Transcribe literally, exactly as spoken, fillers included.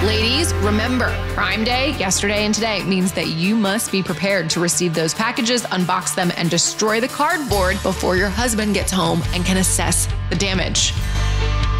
Ladies, remember, Prime Day, yesterday and today, means that you must be prepared to receive those packages, unbox them, and destroy the cardboard before your husband gets home and can assess the damage.